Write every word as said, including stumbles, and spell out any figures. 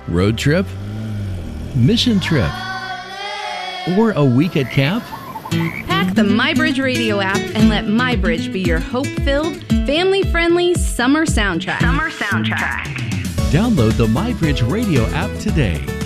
Road trip? Mission trip? Or a week at camp? Pack the MyBridge Radio app and let MyBridge be your hope-filled, family-friendly summer soundtrack. Summer soundtrack. Download the MyBridge Radio app today.